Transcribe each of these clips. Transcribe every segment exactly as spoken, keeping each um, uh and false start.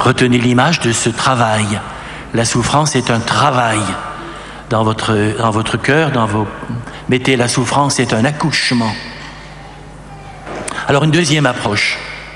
Retenez l'image de ce travail. La souffrance est un travail dans votre, dans votre cœur, dans vos... Mettez la souffrance, c'est un accouchement. Alors une deuxième approche.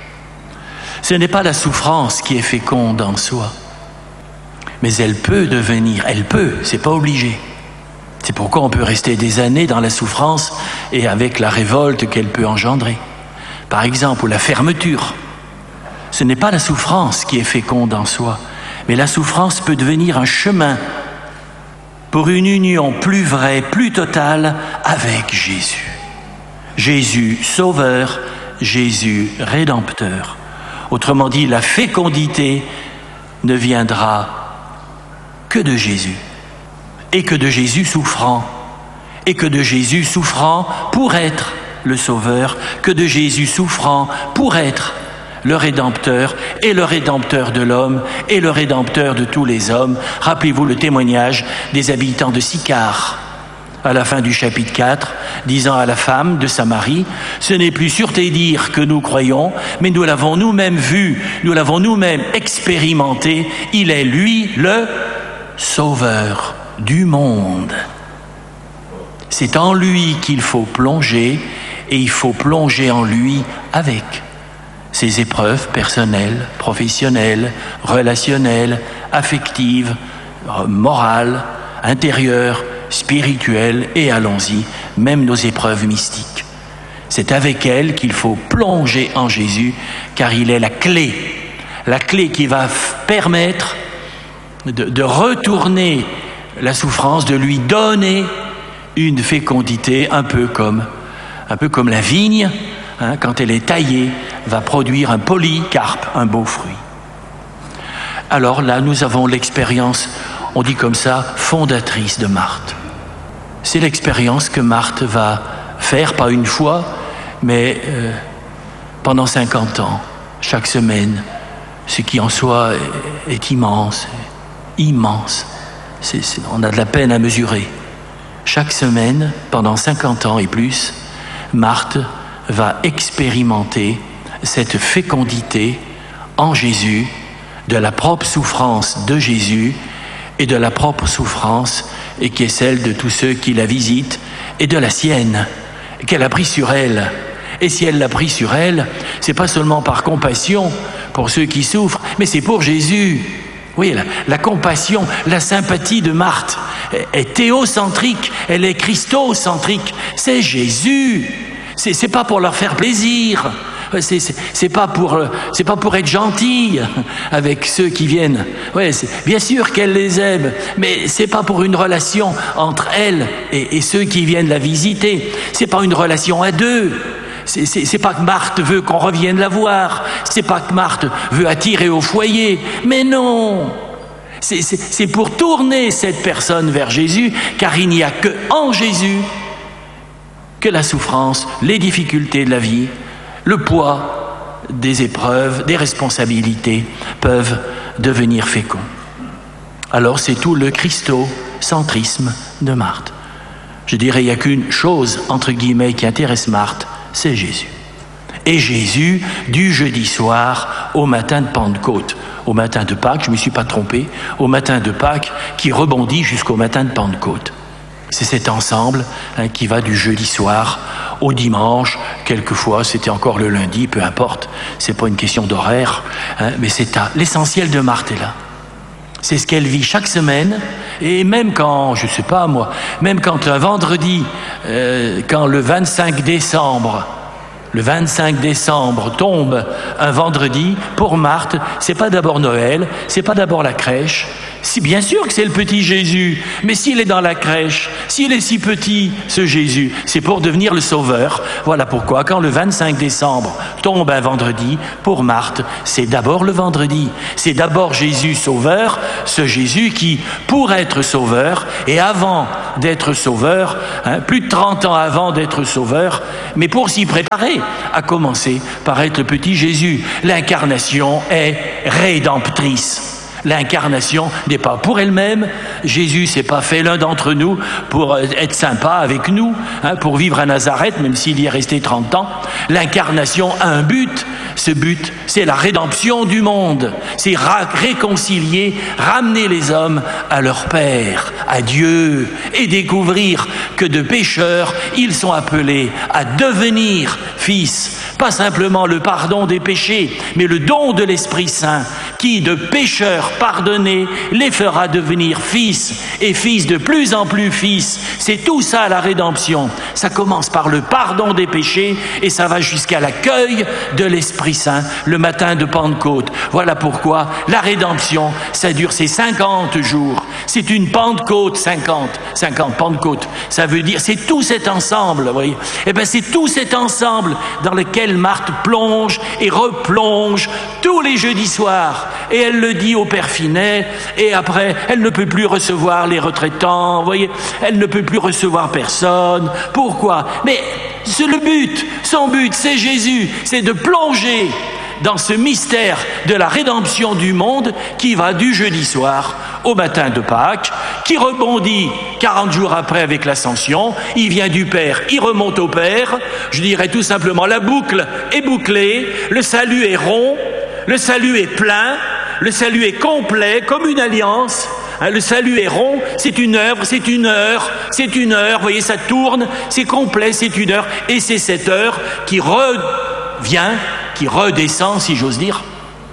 Ce n'est pas la souffrance qui est féconde en soi, mais elle peut devenir, elle peut, c'est pas obligé. C'est pourquoi on peut rester des années dans la souffrance et avec la révolte qu'elle peut engendrer. Par exemple, ou la fermeture. Ce n'est pas la souffrance qui est féconde en soi, mais la souffrance peut devenir un chemin pour une union plus vraie, plus totale avec Jésus. Jésus sauveur, Jésus rédempteur. Autrement dit, la fécondité ne viendra que de Jésus. Et que de Jésus souffrant. Et que de Jésus souffrant pour être le sauveur. Que de Jésus souffrant pour être le Rédempteur, et le Rédempteur de l'homme, et le Rédempteur de tous les hommes. Rappelez-vous le témoignage des habitants de Sychar, à la fin du chapitre quatre, disant à la femme de Samarie, « Ce n'est plus sur tes dires que nous croyons, mais nous l'avons nous-mêmes vu, nous l'avons nous-mêmes expérimenté. Il est lui le Sauveur du monde. » C'est en lui qu'il faut plonger, et il faut plonger en lui avec ses épreuves personnelles, professionnelles, relationnelles, affectives, morales, intérieures, spirituelles, et allons-y, même nos épreuves mystiques. C'est avec elles qu'il faut plonger en Jésus, car il est la clé, la clé qui va permettre de, de retourner la souffrance, de lui donner une fécondité un peu comme, un peu comme la vigne, hein, quand elle est taillée, va produire un polycarpe, un beau fruit. Alors là, nous avons l'expérience, on dit comme ça, fondatrice de Marthe. C'est l'expérience que Marthe va faire, pas une fois, mais euh, pendant cinquante ans, chaque semaine, ce qui en soi est, est immense, immense. C'est, c'est, on a de la peine à mesurer. Chaque semaine, pendant cinquante ans et plus, Marthe va expérimenter cette fécondité en Jésus, de la propre souffrance de Jésus et de la propre souffrance et qui est celle de tous ceux qui la visitent et de la sienne, qu'elle a pris sur elle. Et si elle l'a pris sur elle, c'est pas seulement par compassion pour ceux qui souffrent, mais c'est pour Jésus. Oui, la, la compassion, la sympathie de Marthe est théocentrique, elle est christocentrique. C'est Jésus. C'est, c'est pas pour leur faire plaisir. C'est, c'est, c'est pas pour, c'est pas pour être gentille avec ceux qui viennent. Ouais, c'est, bien sûr qu'elle les aime, mais c'est pas pour une relation entre elle et, et ceux qui viennent la visiter. C'est pas une relation à deux. C'est, c'est, c'est pas que Marthe veut qu'on revienne la voir. C'est pas que Marthe veut attirer au foyer. Mais non. C'est, c'est, c'est pour tourner cette personne vers Jésus, car il n'y a que en Jésus que la souffrance, les difficultés de la vie, le poids des épreuves, des responsabilités peuvent devenir féconds. Alors c'est tout le christocentrisme de Marthe. Je dirais, il n'y a qu'une chose, entre guillemets, qui intéresse Marthe, c'est Jésus. Et Jésus, du jeudi soir au matin de Pentecôte, au matin de Pâques, je ne me suis pas trompé, au matin de Pâques, qui rebondit jusqu'au matin de Pentecôte. C'est cet ensemble hein, qui va du jeudi soir au dimanche, quelquefois c'était encore le lundi, peu importe, c'est pas une question d'horaire, hein, mais c'est à, l'essentiel de Marthe est là. C'est ce qu'elle vit chaque semaine, et même quand, je sais pas moi, même quand un vendredi, euh, quand le vingt-cinq décembre, le vingt-cinq décembre tombe un vendredi, pour Marthe, c'est pas d'abord Noël, c'est pas d'abord la crèche. Si, bien sûr que c'est le petit Jésus, mais s'il est dans la crèche, s'il est si petit, ce Jésus, c'est pour devenir le sauveur. Voilà pourquoi, quand le vingt-cinq décembre tombe un vendredi, pour Marthe, c'est d'abord le vendredi. C'est d'abord Jésus sauveur, ce Jésus qui, pour être sauveur, et avant d'être sauveur, hein, plus de trente ans avant d'être sauveur, mais pour s'y préparer, a commencé par être le petit Jésus. L'incarnation est rédemptrice. L'incarnation n'est pas pour elle-même. Jésus s'est pas fait l'un d'entre nous pour être sympa avec nous, hein, pour vivre à Nazareth, même s'il y est resté trente ans. L'incarnation a un but, Ce but, c'est la rédemption du monde. C'est ra- réconcilier, ramener les hommes à leur Père, à Dieu, et découvrir que de pécheurs, ils sont appelés à devenir fils. Pas simplement le pardon des péchés, mais le don de l'Esprit Saint, qui, de pécheurs pardonnés, les fera devenir fils, et fils de plus en plus fils. C'est tout ça la rédemption. Ça commence par le pardon des péchés, et ça va jusqu'à l'accueil de l'Esprit Saint, le matin de Pentecôte. Voilà pourquoi la rédemption, ça dure ces cinquante jours. C'est une Pentecôte, cinquante, cinquante Pentecôte. Ça veut dire, c'est tout cet ensemble, vous voyez. Eh bien, c'est tout cet ensemble dans lequel Marthe plonge et replonge tous les jeudis soirs. Et elle le dit au Père Finet, et après, elle ne peut plus recevoir les retraitants, vous voyez. Elle ne peut plus recevoir personne. Pourquoi? Mais c'est le but, son but, c'est Jésus, c'est de plonger dans ce mystère de la rédemption du monde qui va du jeudi soir au matin de Pâques, qui rebondit quarante jours après avec l'Ascension. Il vient du Père, il remonte au Père. Je dirais tout simplement, la boucle est bouclée, le salut est rond, le salut est plein, le salut est complet, comme une alliance. Le salut est rond, c'est une œuvre, c'est une heure, c'est une heure, vous voyez, ça tourne, c'est complet, c'est une heure, et c'est cette heure qui revient, qui redescend, si j'ose dire,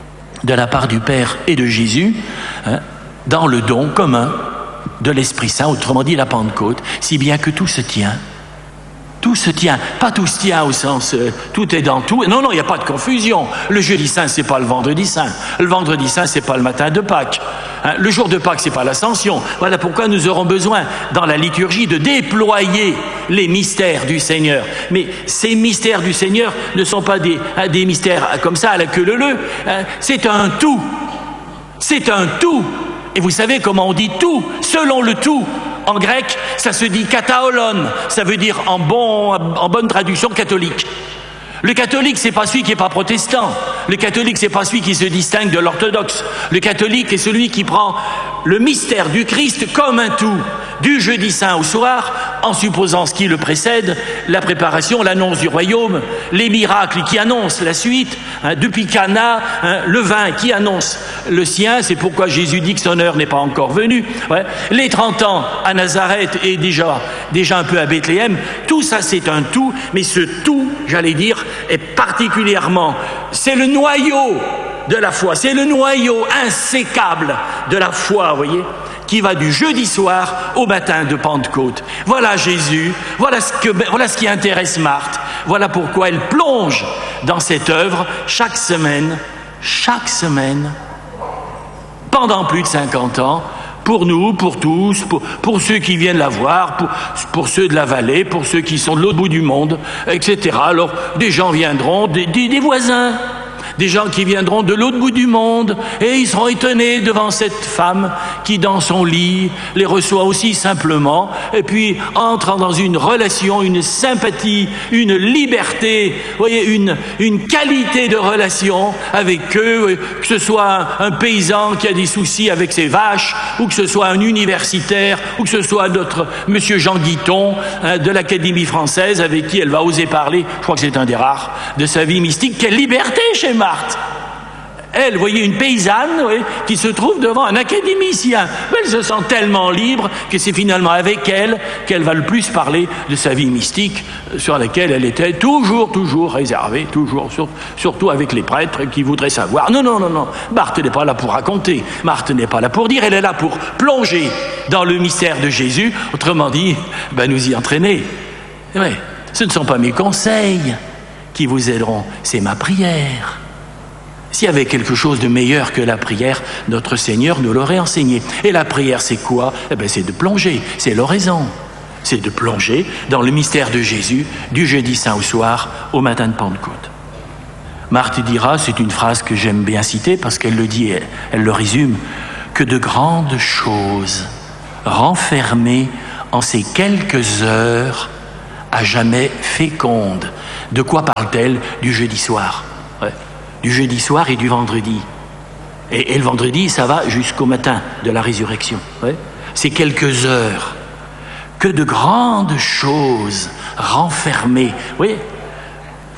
de la part du Père et de Jésus, hein, dans le don commun de l'Esprit Saint, autrement dit la Pentecôte, si bien que tout se tient. Tout se tient, pas tout se tient au sens euh, tout est dans tout. Non, non, il n'y a pas de confusion. Le jeudi saint, c'est pas le vendredi saint. Le vendredi saint, c'est pas le matin de Pâques. Hein, le jour de Pâques, c'est pas l'Ascension. Voilà pourquoi nous aurons besoin, dans la liturgie, de déployer les mystères du Seigneur. Mais ces mystères du Seigneur ne sont pas des, hein, des mystères comme ça à la queue leu-leu. Hein, c'est un tout. C'est un tout. Et vous savez comment on dit tout, selon le tout. En grec, ça se dit kataolon, ça veut dire en, bon, en bonne traduction catholique. Le catholique, c'est pas celui qui n'est pas protestant. Le catholique, c'est pas celui qui se distingue de l'orthodoxe. Le catholique est celui qui prend le mystère du Christ comme un tout, du jeudi saint au soir, en supposant ce qui le précède, la préparation, l'annonce du royaume, les miracles qui annoncent la suite, hein, depuis Cana, hein, le vin qui annonce le sien, c'est pourquoi Jésus dit que son heure n'est pas encore venue, ouais. Les trente ans à Nazareth et déjà, déjà un peu à Bethléem, tout ça c'est un tout, mais ce tout, j'allais dire, est particulièrement, c'est le noyau de la foi, c'est le noyau insécable de la foi, vous voyez, qui va du jeudi soir au matin de Pentecôte. Voilà Jésus, voilà ce, que, voilà ce qui intéresse Marthe, voilà pourquoi elle plonge dans cette œuvre chaque semaine, chaque semaine, pendant plus de cinquante ans, pour nous, pour tous, pour, pour ceux qui viennent la voir, pour, pour ceux de la vallée, pour ceux qui sont de l'autre bout du monde, et cetera. Alors, des gens viendront, des, des, des voisins, des gens qui viendront de l'autre bout du monde, et ils seront étonnés devant cette femme qui, dans son lit, les reçoit aussi simplement, et puis entre dans une relation, une sympathie, une liberté, vous voyez, une, une qualité de relation avec eux, que ce soit un, un paysan qui a des soucis avec ses vaches, ou que ce soit un universitaire, ou que ce soit notre monsieur Jean Guiton, hein, de l'Académie française, avec qui elle va oser parler, je crois que c'est un des rares, de sa vie mystique. Quelle liberté chez Marthe! Elle, vous voyez, une paysanne, oui, qui se trouve devant un académicien. Elle se sent tellement libre que c'est finalement avec elle qu'elle va le plus parler de sa vie mystique, sur laquelle elle était toujours, toujours réservée, toujours, sur, surtout avec les prêtres qui voudraient savoir. Non, non, non, non. Marthe n'est pas là pour raconter. Marthe n'est pas là pour dire. Elle est là pour plonger dans le mystère de Jésus. Autrement dit, ben, nous y entraîner. Oui, ce ne sont pas mes conseils qui vous aideront, c'est ma prière. S'il y avait quelque chose de meilleur que la prière, notre Seigneur nous l'aurait enseigné. Et la prière, c'est quoi? Eh bien, c'est de plonger, c'est l'oraison. C'est de plonger dans le mystère de Jésus, du jeudi saint au soir, au matin de Pentecôte. Marthe dira, c'est une phrase que j'aime bien citer parce qu'elle le dit, elle, elle le résume, que de grandes choses renfermées en ces quelques heures à jamais fécondes. De quoi parle-t-elle? Du jeudi soir. Ouais. Du jeudi soir et du vendredi. Et, et le vendredi, ça va jusqu'au matin de la résurrection. Ouais. C'est quelques heures. Que de grandes choses renfermées. Oui.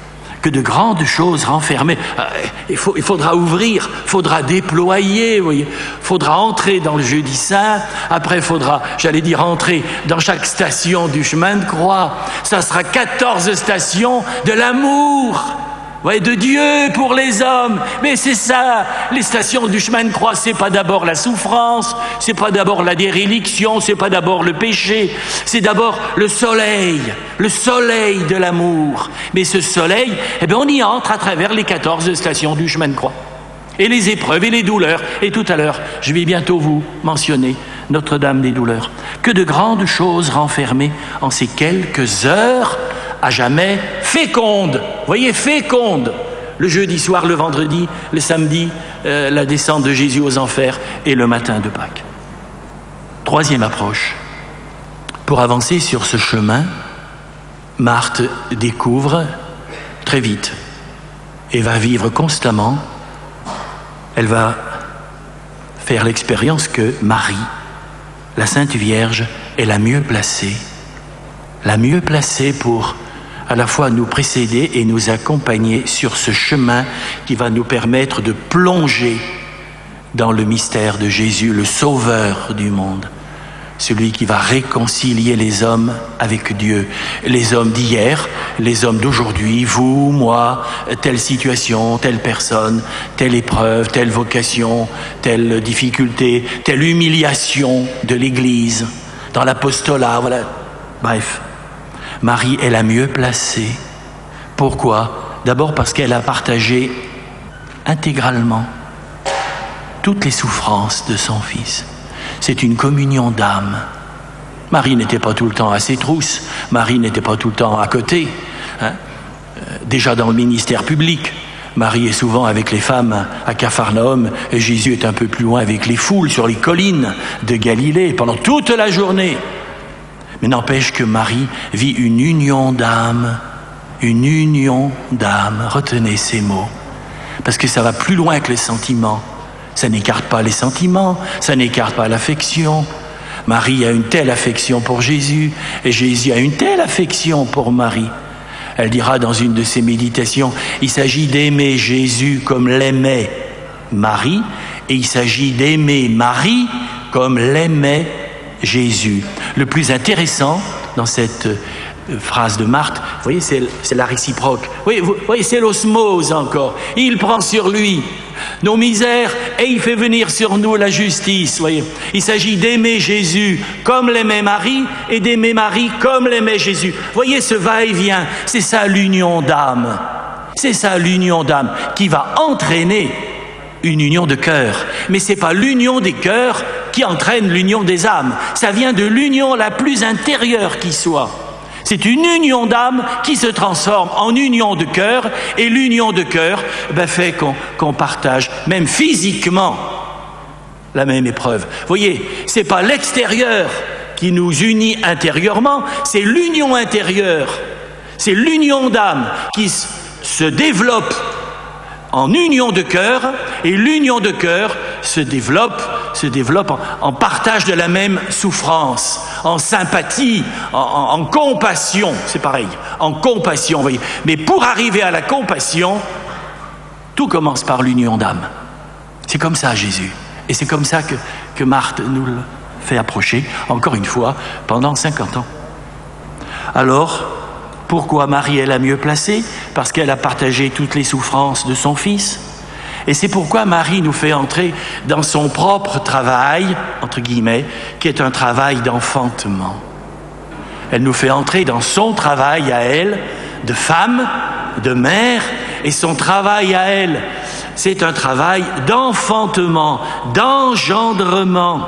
que de grandes choses renfermées. Il, faut, il faudra ouvrir, il faudra déployer, vous voyez. Il faudra entrer dans le jeudi saint, après il faudra, j'allais dire, entrer dans chaque station du chemin de croix. Ça sera quatorze stations de l'amour, ouais, de Dieu pour les hommes. Mais c'est ça, les stations du chemin de croix, c'est pas d'abord la souffrance, c'est pas d'abord la déréliction, c'est pas d'abord le péché, c'est d'abord le soleil, le soleil de l'amour. Mais ce soleil, eh bien on y entre à travers les quatorze stations du chemin de croix. Et les épreuves et les douleurs. Et tout à l'heure, je vais bientôt vous mentionner Notre-Dame des douleurs. Que de grandes choses renfermées en ces quelques heures à jamais fécondes. Vous voyez, fécondes. Le jeudi soir, le vendredi, le samedi, euh, la descente de Jésus aux enfers et le matin de Pâques. Troisième approche. Pour avancer sur ce chemin, Marthe découvre très vite et va vivre constamment. Elle va faire l'expérience que Marie, la Sainte Vierge, est la mieux placée, la mieux placée pour à la fois nous précéder et nous accompagner sur ce chemin qui va nous permettre de plonger dans le mystère de Jésus, le Sauveur du monde, celui qui va réconcilier les hommes avec Dieu, les hommes d'hier, les hommes d'aujourd'hui, vous, moi, telle situation, telle personne, telle épreuve, telle vocation, telle difficulté, telle humiliation de l'Église, dans l'apostolat, voilà. Bref, Marie est la mieux placée. Pourquoi ? D'abord parce qu'elle a partagé intégralement toutes les souffrances de son Fils. C'est une communion d'âme. Marie n'était pas tout le temps à ses trousses. Marie n'était pas tout le temps à côté. Hein. Déjà dans le ministère public, Marie est souvent avec les femmes à Capharnaüm et Jésus est un peu plus loin avec les foules sur les collines de Galilée pendant toute la journée. Mais n'empêche que Marie vit une union d'âme, une union d'âme. Retenez ces mots, parce que ça va plus loin que les sentiments. Ça n'écarte pas les sentiments, ça n'écarte pas l'affection. Marie a une telle affection pour Jésus, et Jésus a une telle affection pour Marie. Elle dira dans une de ses méditations, il s'agit d'aimer Jésus comme l'aimait Marie, et il s'agit d'aimer Marie comme l'aimait Jésus. Le plus intéressant dans cette phrase de Marthe, vous voyez, c'est, c'est la réciproque. Oui, vous voyez, c'est l'osmose encore. Il prend sur lui nos misères et il fait venir sur nous la justice. Voyez, il s'agit d'aimer Jésus comme l'aimait Marie et d'aimer Marie comme l'aimait Jésus. Voyez ce va-et-vient, c'est ça l'union d'âme. C'est ça l'union d'âme qui va entraîner une union de cœur. Mais c'est pas l'union des cœurs qui entraîne l'union des âmes. Ça vient de l'union la plus intérieure qui soit. C'est une union d'âme qui se transforme en union de cœur, et l'union de cœur ben, fait qu'on, qu'on partage, même physiquement, la même épreuve. Vous voyez, c'est pas l'extérieur qui nous unit intérieurement, c'est l'union intérieure, c'est l'union d'âme qui se développe en union de cœur, et l'union de cœur se développe, se développe en, en partage de la même souffrance, en sympathie, en, en, en compassion, c'est pareil, en compassion, vous voyez. Mais pour arriver à la compassion, tout commence par l'union d'âme. C'est comme ça Jésus, et c'est comme ça que, que Marthe nous le fait approcher, encore une fois, pendant cinquante ans. Alors, pourquoi Marie est la mieux placée ? Parce qu'elle a partagé toutes les souffrances de son Fils. Et c'est pourquoi Marie nous fait entrer dans son propre travail, entre guillemets, qui est un travail d'enfantement. Elle nous fait entrer dans son travail à elle, de femme, de mère, et son travail à elle, c'est un travail d'enfantement, d'engendrement.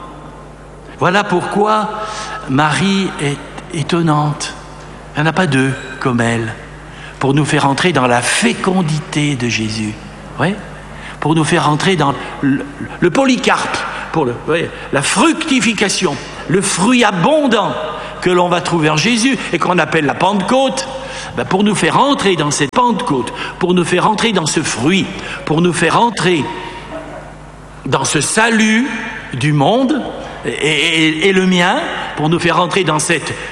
Voilà pourquoi Marie est étonnante. Il n'y en a pas deux comme elle, pour nous faire entrer dans la fécondité de Jésus. Oui, pour nous faire entrer dans le, le polycarpe, pour le, oui, la fructification, le fruit abondant que l'on va trouver en Jésus et qu'on appelle la Pentecôte, ben pour nous faire entrer dans cette Pentecôte, pour nous faire entrer dans ce fruit, pour nous faire entrer dans ce salut du monde et, et, et le mien, pour nous faire entrer dans cette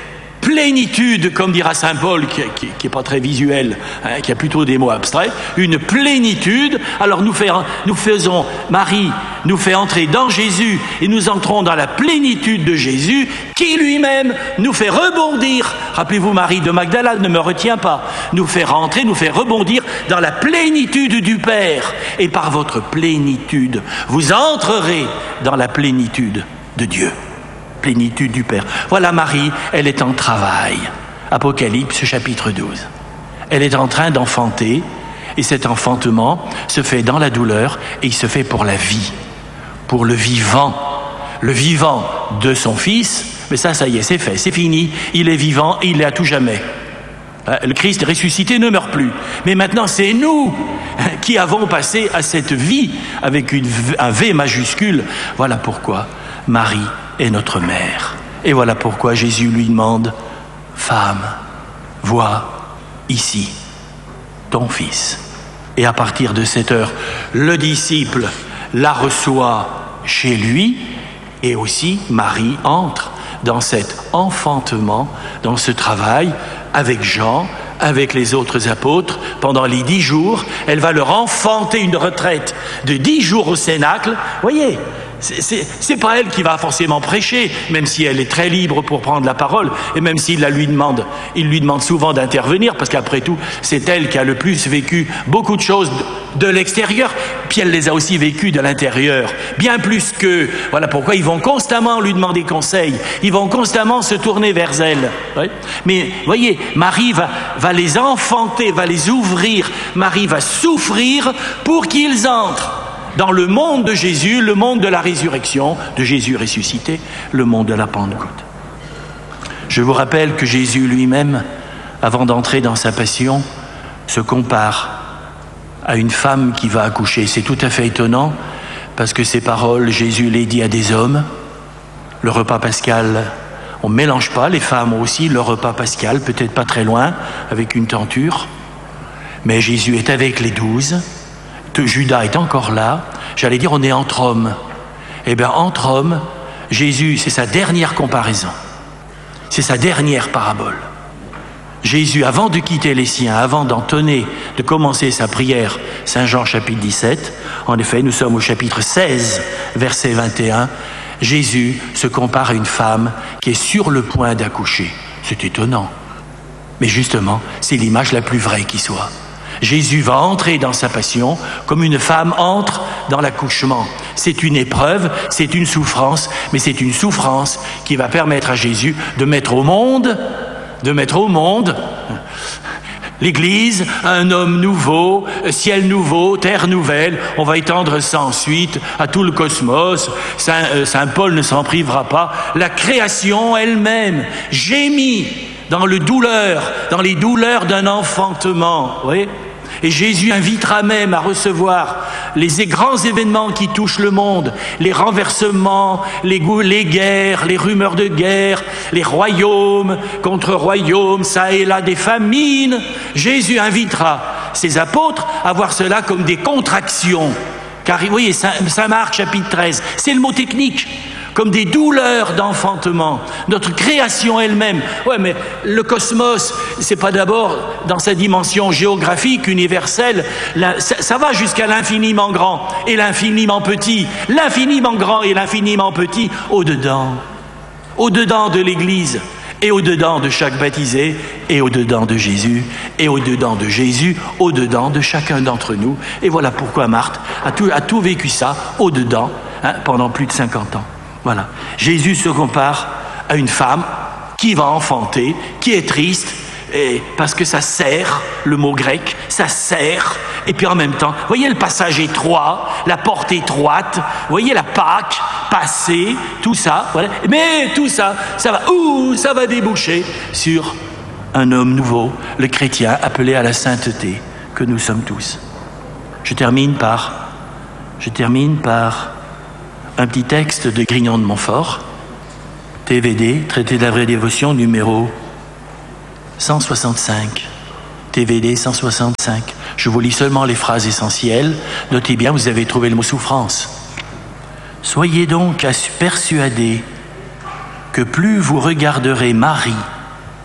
plénitude, comme dira saint Paul, qui n'est pas très visuel, hein, qui a plutôt des mots abstraits, une plénitude. Alors nous, fait, nous faisons, Marie nous fait entrer dans Jésus et nous entrons dans la plénitude de Jésus qui lui-même nous fait rebondir. Rappelez-vous, Marie de Magdala, ne me retient pas, nous fait rentrer, nous fait rebondir dans la plénitude du Père. Et par votre plénitude, vous entrerez dans la plénitude de Dieu. Plénitude du Père. Voilà Marie, elle est en travail. Apocalypse chapitre douze. Elle est en train d'enfanter et cet enfantement se fait dans la douleur et il se fait pour la vie, pour le vivant. Le vivant de son fils, mais ça, ça y est, c'est fait, c'est fini. Il est vivant et il est à tout jamais. Le Christ ressuscité ne meurt plus. Mais maintenant, c'est nous qui avons passé à cette vie avec une, un V majuscule. Voilà pourquoi Marie est notre mère. Et voilà pourquoi Jésus lui demande, « Femme, vois ici ton fils. » Et à partir de cette heure, le disciple la reçoit chez lui et aussi Marie entre dans cet enfantement, dans ce travail avec Jean, avec les autres apôtres. Pendant les dix jours, elle va leur enfanter une retraite de dix jours au Cénacle. Voyez, c'est, c'est pas elle qui va forcément prêcher, même si elle est très libre pour prendre la parole, et même s'il la lui demande, il lui demande souvent d'intervenir, parce qu'après tout, c'est elle qui a le plus vécu beaucoup de choses de l'extérieur, puis elle les a aussi vécues de l'intérieur, bien plus que, voilà pourquoi ils vont constamment lui demander conseil, ils vont constamment se tourner vers elle. Oui. Mais voyez, Marie va, va les enfanter, va les ouvrir, Marie va souffrir pour qu'ils entrent dans le monde de Jésus, le monde de la résurrection, de Jésus ressuscité, le monde de la Pentecôte. Je vous rappelle que Jésus lui-même, avant d'entrer dans sa passion, se compare à une femme qui va accoucher. C'est tout à fait étonnant, parce que ces paroles, Jésus les dit à des hommes. Le repas pascal, on ne mélange pas, les femmes ont aussi le repas pascal, peut-être pas très loin, avec une tenture. Mais Jésus est avec les douze. Judas est encore là, j'allais dire on est entre hommes. Eh bien entre hommes, Jésus, c'est sa dernière comparaison, c'est sa dernière parabole. Jésus, avant de quitter les siens, avant d'entonner, de commencer sa prière, Saint Jean chapitre dix-sept, en effet nous sommes au chapitre seize, verset vingt et un, Jésus se compare à une femme qui est sur le point d'accoucher. C'est étonnant, mais justement c'est l'image la plus vraie qui soit. Jésus va entrer dans sa passion comme une femme entre dans l'accouchement. C'est une épreuve, c'est une souffrance, mais c'est une souffrance qui va permettre à Jésus de mettre au monde, de mettre au monde l'Église, un homme nouveau, ciel nouveau, terre nouvelle. On va étendre ça ensuite à tout le cosmos. Saint, euh, Saint Paul ne s'en privera pas. La création elle-même gémit dans le douleur, dans les douleurs d'un enfantement. Oui. Et Jésus invitera même à recevoir les grands événements qui touchent le monde, les renversements, les, les guerres, les rumeurs de guerre, les royaumes contre royaumes, ça et là des famines. Jésus invitera ses apôtres à voir cela comme des contractions. Car vous voyez, Saint Marc chapitre treize, c'est le mot technique. Comme des douleurs d'enfantement, notre création elle-même. Ouais, mais le cosmos, c'est pas d'abord dans sa dimension géographique, universelle, là, ça, ça va jusqu'à l'infiniment grand et l'infiniment petit, l'infiniment grand et l'infiniment petit, au-dedans, au-dedans de l'Église, et au-dedans de chaque baptisé, et au-dedans de Jésus, et au-dedans de Jésus, au-dedans de chacun d'entre nous. Et voilà pourquoi Marthe a tout, a tout vécu ça, au-dedans, hein, pendant plus de cinquante ans. Voilà. Jésus se compare à une femme qui va enfanter, qui est triste, et parce que ça serre, le mot grec, ça serre, et puis en même temps, voyez le passage étroit, la porte étroite, voyez la Pâque, passer, tout ça, voilà. Mais tout ça, ça va, ouh, ça va déboucher sur un homme nouveau, le chrétien appelé à la sainteté, que nous sommes tous. Je termine par, je termine par un petit texte de Grignon de Montfort, T V D, Traité de la vraie dévotion, numéro cent soixante-cinq. T V D cent soixante-cinq. Je vous lis seulement les phrases essentielles. Notez bien, vous avez trouvé le mot souffrance. Soyez donc persuadés que plus vous regarderez Marie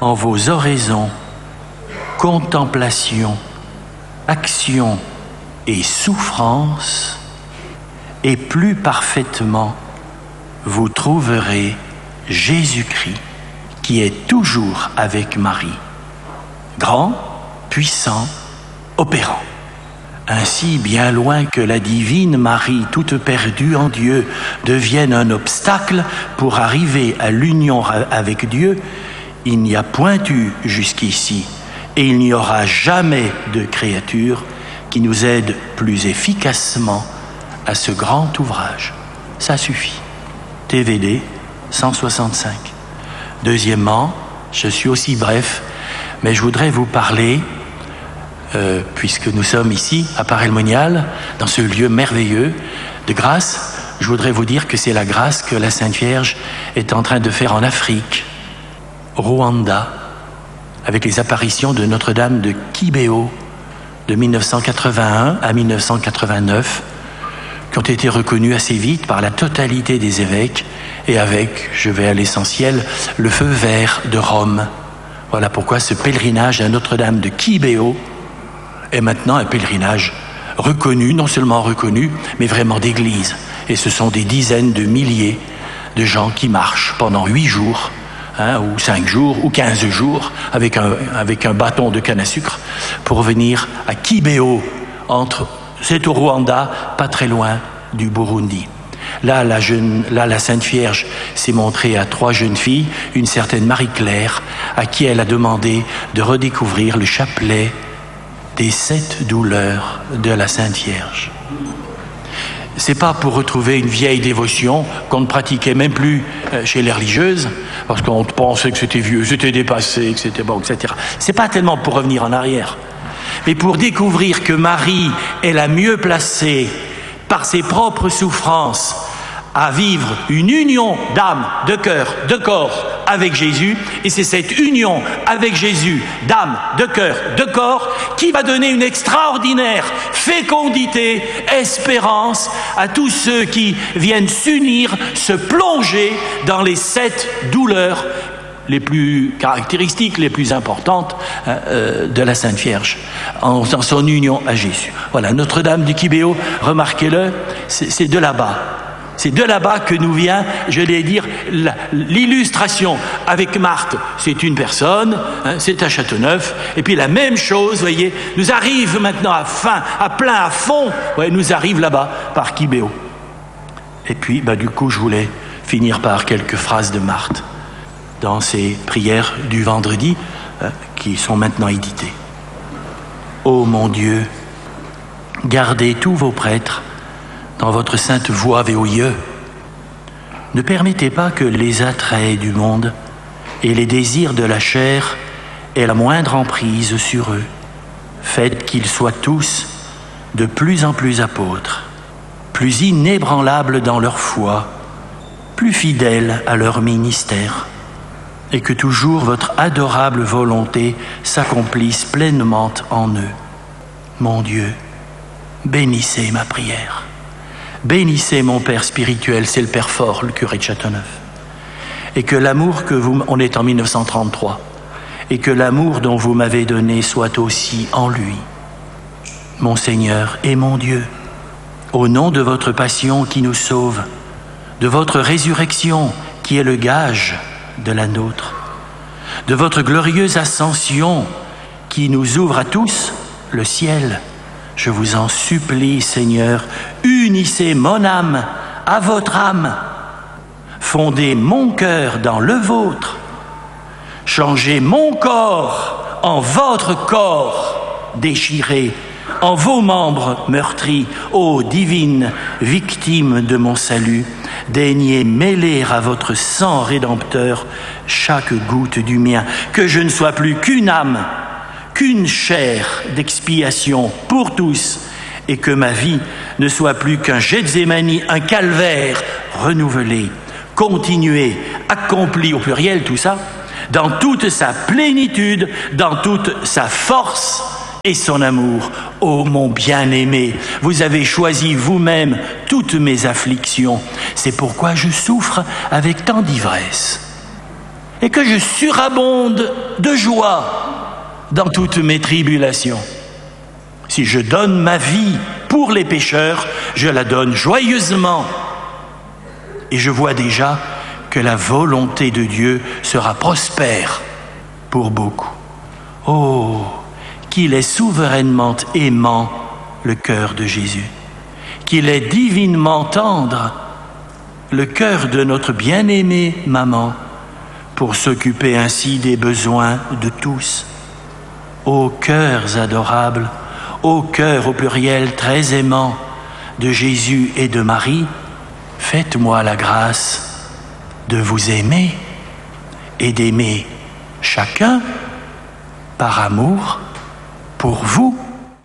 en vos oraisons, contemplations, actions et souffrances, et plus parfaitement vous trouverez Jésus-Christ, qui est toujours avec Marie, grand, puissant, opérant. Ainsi, bien loin que la divine Marie, toute perdue en Dieu, devienne un obstacle pour arriver à l'union avec Dieu, il n'y a point eu jusqu'ici, et il n'y aura jamais de créature qui nous aide plus efficacement à ce grand ouvrage. Ça suffit. T V D cent soixante-cinq. Deuxièmement, je suis aussi bref, mais je voudrais vous parler, euh, puisque nous sommes ici, à Paray-le-Monial, dans ce lieu merveilleux de grâce, je voudrais vous dire que c'est la grâce que la Sainte Vierge est en train de faire en Afrique, au Rwanda, avec les apparitions de Notre-Dame de Kibeho de mille neuf cent quatre-vingt-un à mille neuf cent quatre-vingt-neuf, qui ont été reconnus assez vite par la totalité des évêques, et avec, je vais à l'essentiel, le feu vert de Rome. Voilà pourquoi ce pèlerinage à Notre-Dame de Kibeho est maintenant un pèlerinage reconnu, non seulement reconnu, mais vraiment d'église. Et ce sont des dizaines de milliers de gens qui marchent pendant huit jours, hein, ou cinq jours, ou quinze jours, avec un, avec un bâton de canne à sucre, pour venir à Kibeho, entre, c'est au Rwanda, pas très loin du Burundi. Là, la, jeune, là, la Sainte Vierge s'est montrée à trois jeunes filles, une certaine Marie-Claire, à qui elle a demandé de redécouvrir le chapelet des sept douleurs de la Sainte Vierge. C'est pas pour retrouver une vieille dévotion qu'on ne pratiquait même plus chez les religieuses, parce qu'on pensait que c'était vieux, c'était dépassé, que c'était bon, et cetera. C'est pas tellement pour revenir en arrière, mais pour découvrir que Marie est la mieux placée par ses propres souffrances à vivre une union d'âme, de cœur, de corps avec Jésus, et c'est cette union avec Jésus, d'âme, de cœur, de corps, qui va donner une extraordinaire fécondité, espérance à tous ceux qui viennent s'unir, se plonger dans les sept douleurs les plus caractéristiques, les plus importantes euh, de la Sainte Vierge, en, en son union à Jésus. Voilà, Notre-Dame du Kibeho, remarquez-le, c'est, c'est de là-bas. C'est de là-bas que nous vient, je vais dire, la, l'illustration. Avec Marthe, c'est une personne, hein, c'est à Châteauneuf, et puis la même chose, vous voyez, nous arrive maintenant à fin, à plein, à fond, ouais, nous arrive là-bas, par Kibeho. Et puis, bah, du coup, je voulais finir par quelques phrases de Marthe, dans ces prières du vendredi, hein, qui sont maintenant éditées. Ô mon Dieu, gardez tous vos prêtres dans votre sainte voie véoïeux. Ne permettez pas que les attraits du monde et les désirs de la chair aient la moindre emprise sur eux. Faites qu'ils soient tous de plus en plus apôtres, plus inébranlables dans leur foi, plus fidèles à leur ministère, et que toujours votre adorable volonté s'accomplisse pleinement en eux. Mon Dieu, bénissez ma prière. Bénissez mon Père spirituel, c'est le Père Fort, le curé de Châteauneuf. Et que l'amour que vous... On est en mille neuf cent trente-trois. Et que l'amour dont vous m'avez donné soit aussi en lui. Mon Seigneur et mon Dieu, au nom de votre passion qui nous sauve, de votre résurrection qui est le gage de la nôtre, de votre glorieuse ascension qui nous ouvre à tous le ciel, je vous en supplie, Seigneur, unissez mon âme à votre âme, fondez mon cœur dans le vôtre, changez mon corps en votre corps déchiré, en vos membres meurtris, ô divine victime de mon salut, daignez mêler à votre sang rédempteur chaque goutte du mien, que je ne sois plus qu'une âme, qu'une chair d'expiation pour tous, et que ma vie ne soit plus qu'un Gethsémani, un calvaire renouvelé, continué, accompli, au pluriel tout ça, dans toute sa plénitude, dans toute sa force et son amour. Ô mon bien-aimé, vous avez choisi vous-même toutes mes afflictions, c'est pourquoi je souffre avec tant d'ivresse. et que je surabonde de joie dans toutes mes tribulations. Si je donne ma vie pour les pécheurs, je la donne joyeusement. Et je vois déjà que la volonté de Dieu sera prospère pour beaucoup. Oh, qu'il est souverainement aimant le cœur de Jésus, qu'il est divinement tendre le cœur de notre bien-aimée maman pour s'occuper ainsi des besoins de tous. Ô cœurs adorables, ô cœurs au pluriel très aimants de Jésus et de Marie, faites-moi la grâce de vous aimer et d'aimer chacun par amour pour vous.